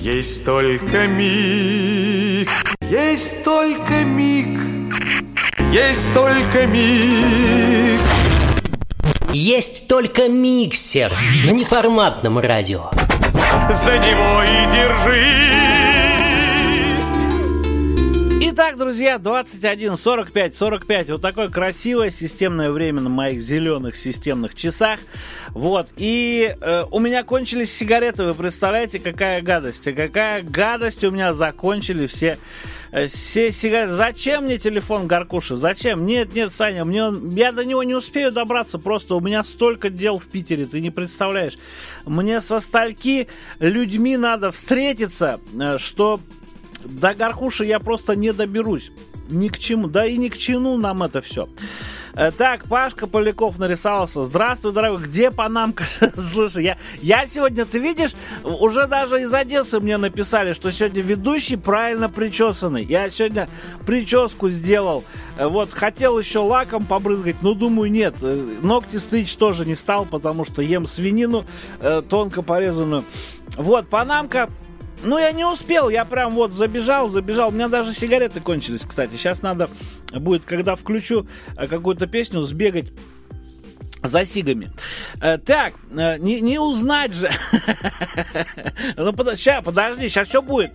Есть только миг, есть только миг, есть только миг. Есть только миксер на неформатном радио. За него и держись. Итак, друзья, 21:45. Вот такое красивое системное время на моих зеленых системных часах. Вот, и у меня кончились сигареты. Вы представляете, какая гадость? Какая гадость у меня закончили все сигареты. Зачем мне телефон Горкуши? Зачем? Нет, Саня, я до него не успею добраться. Просто у меня столько дел в Питере, ты не представляешь. Мне со стольки людьми надо встретиться, что до Горкуши я просто не доберусь. Ни к чему. Да и ни к чему нам это все. Так, Пашка Поляков нарисовался. Здравствуй, дорогой. Где Панамка? Слушай, я сегодня, ты видишь, уже даже из Одессы мне написали, что сегодня ведущий правильно причесанный. Я сегодня прическу сделал. Вот, хотел еще лаком побрызгать, но думаю, нет. Ногти стричь тоже не стал, потому что ем свинину тонко порезанную. Вот, Панамка. Ну, я не успел, я прям вот забежал. У меня даже сигареты кончились, кстати. Сейчас надо будет, когда включу какую-то песню, сбегать за сигами. Так, не узнать же. Ну, подожди, сейчас все будет.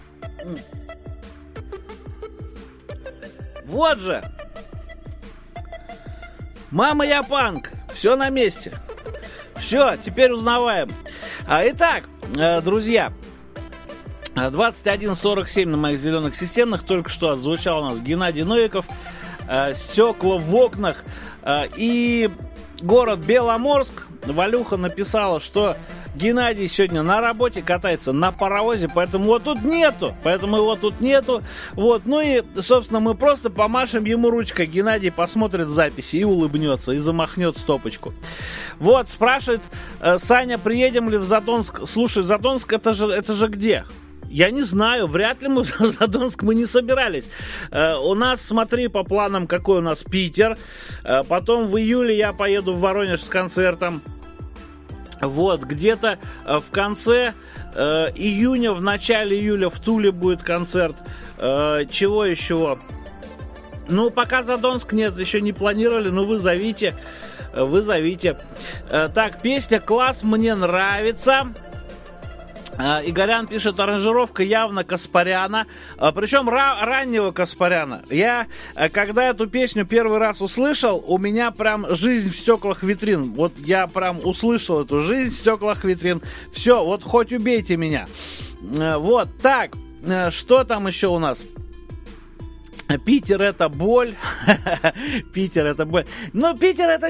Вот же. Мама, я панк. Все на месте. Все, теперь узнаваем. Итак, друзья, 21:47 на моих зеленых системных. Только что отзвучал у нас Геннадий Новиков. Стекла в окнах. И город Беломорск. Валюха написала, что Геннадий сегодня на работе катается на паровозе, поэтому его тут нету. Вот. Ну и, собственно, мы просто помашем ему ручкой. Геннадий посмотрит записи и улыбнется, и замахнет стопочку. Вот, спрашивает Саня, приедем ли в Задонск. Слушай, Задонск это же где? Я не знаю, вряд ли мы в Задонск не собирались. У нас, смотри, по планам, какой у нас Питер. Потом в июле я поеду в Воронеж с концертом. Вот, где-то в конце июня, в начале июля в Туле будет концерт. Чего еще? Ну, пока Задонск нет, еще не планировали, но вы зовите. Так, песня «Класс», мне нравится. Игорян пишет, аранжировка явно Каспаряна, причем раннего Каспаряна. Я, когда эту песню первый раз услышал, у меня прям жизнь в стеклах витрин. Вот я прям услышал эту жизнь в стеклах витрин. Все, вот хоть убейте меня. Вот, так, что там еще у нас? Питер это боль. Питер это боль. Но Питер это